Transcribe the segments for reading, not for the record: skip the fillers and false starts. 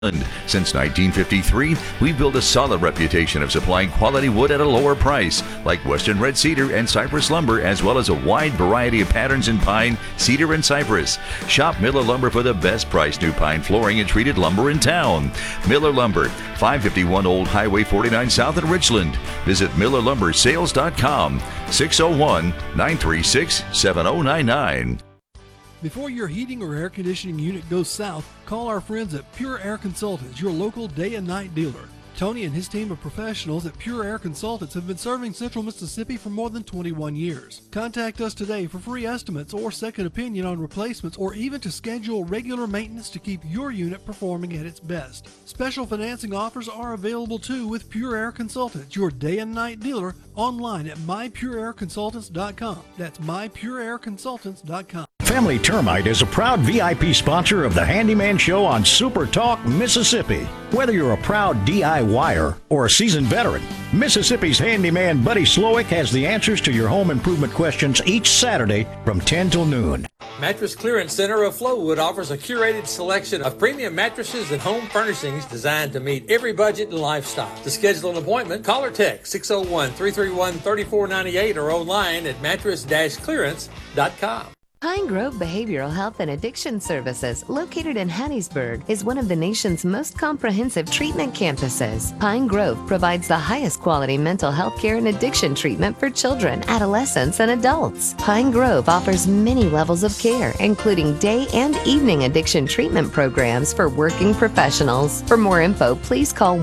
Since 1953, we've built a solid reputation of supplying quality wood at a lower price, like Western red cedar and cypress lumber, as well as a wide variety of patterns in pine, cedar, and cypress. Shop Miller Lumber for the best price new pine flooring and treated lumber in town. Miller Lumber, 551 Old Highway 49 South in Richland. Visit MillerLumberSales.com, 601-936-7099. Before your heating or air conditioning unit goes south, call our friends at Pure Air Consultants, your local day and night dealer. Tony and his team of professionals at Pure Air Consultants have been serving Central Mississippi for more than 21 years. Contact us today for free estimates or second opinion on replacements, or even to schedule regular maintenance to keep your unit performing at its best. Special financing offers are available too with Pure Air Consultants, your day and night dealer, online at mypureairconsultants.com. That's mypureairconsultants.com. Family Termite is a proud VIP sponsor of the Handyman Show on Super Talk Mississippi. Whether you're a proud DIYer or a seasoned veteran, Mississippi's handyman Buddy Slowick has the answers to your home improvement questions each Saturday from 10 till noon. Mattress Clearance Center of Flowood offers a curated selection of premium mattresses and home furnishings designed to meet every budget and lifestyle. To schedule an appointment, call or text 601-331-3498 or online at mattress-clearance.com. Pine Grove Behavioral Health and Addiction Services, located in Hattiesburg, is one of the nation's most comprehensive treatment campuses. Pine Grove provides the highest quality mental health care and addiction treatment for children, adolescents, and adults. Pine Grove offers many levels of care, including day and evening addiction treatment programs for working professionals. For more info, please call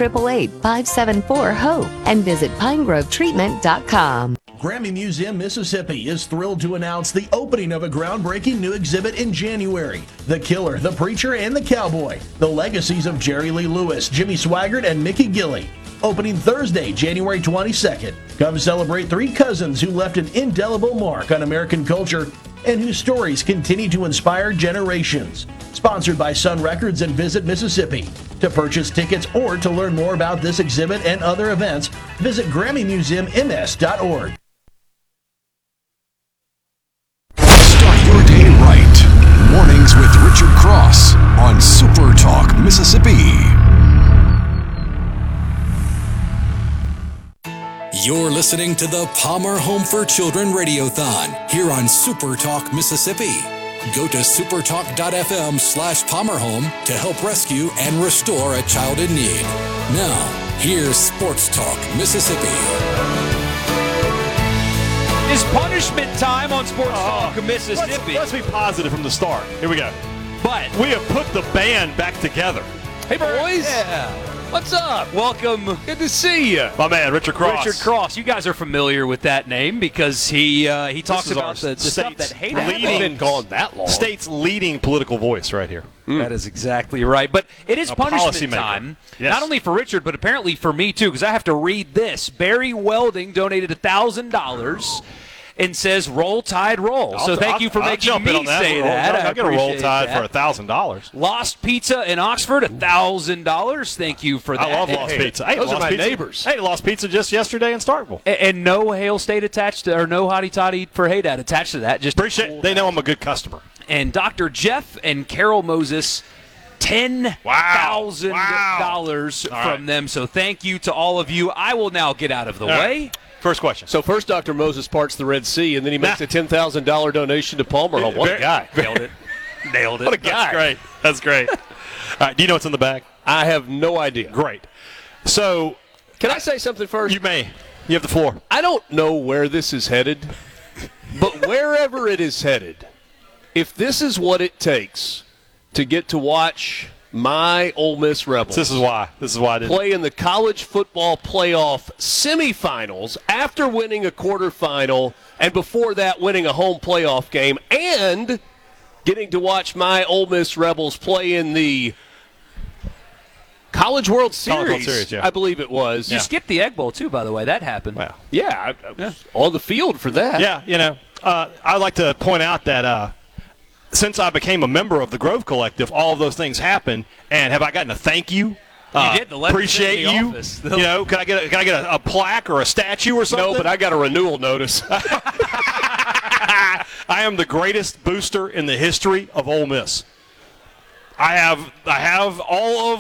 1-888-574-HOPE and visit pinegrovetreatment.com. Grammy Museum, Mississippi is thrilled to announce the opening of a groundbreaking new exhibit in January. The Killer, the Preacher, and the Cowboy. The legacies of Jerry Lee Lewis, Jimmy Swaggart, and Mickey Gilley. Opening Thursday, January 22nd. Come celebrate three cousins who left an indelible mark on American culture and whose stories continue to inspire generations. Sponsored by Sun Records and Visit Mississippi. To purchase tickets or to learn more about this exhibit and other events, visit GrammyMuseumMS.org. Your day right. Mornings with Richard Cross on Super Talk Mississippi. You're listening to the Palmer Home for Children Radiothon here on Super Talk Mississippi. Go to supertalk.fm/PalmerHome to help rescue and restore a child in need. Now, here's Sports Talk Mississippi. It's punishment time on Sports Talk Mississippi. Let's be positive from the start. Here we go. But we have put the band back together. Hey, boys. Yeah. What's up? Welcome. Good to see you. My man, Richard Cross. Richard Cross. You guys are familiar with that name because he talks about the stuff that hate leading. Been gone that long. State's leading political voice right here. That is exactly right. But it is punishment time, not only for Richard, but apparently for me, too, because I have to read this. Barry Welding donated $1,000 and says, "Roll Tide, roll." So thank you for making me say that. I'll get a Roll Tide for $1,000. Lost Pizza in Oxford, $1,000. Thank you for that. I love Lost Pizza. Those are my neighbors. Hey, Lost Pizza just yesterday in Starkville. And no Hail State attached to, or no Hottie Toddy for Haydad attached to that. Just appreciate it. They know I'm a good customer. And Dr. Jeff and Carol Moses, $10,000 from them. So thank you to all of you. I will now get out of the way. First question. So first Dr. Moses parts the Red Sea, and then he makes a $10,000 donation to Palmer Home. What a guy. Nailed it. Nailed it. What a guy. That's great. All right, do you know what's in the bag? I have no idea. Great. So can I say something first? You may. You have the floor. I don't know where this is headed, but wherever it is headed, if this is what it takes to get to watch my Ole Miss Rebels. This is why I did. Play in the college football playoff semifinals after winning a quarterfinal, and before that winning a home playoff game, and getting to watch my Ole Miss Rebels play in the College World Series, I believe it was. You skipped the Egg Bowl, too, by the way. That happened. Wow. Yeah, I was on the field for that. Yeah, I'd like to point out that since I became a member of the Grove Collective, all of those things happened. And have I gotten a thank you? You did. The letter appreciate in the you. Office. Can I get a plaque or a statue or something? No, but I got a renewal notice. I am the greatest booster in the history of Ole Miss. I have all of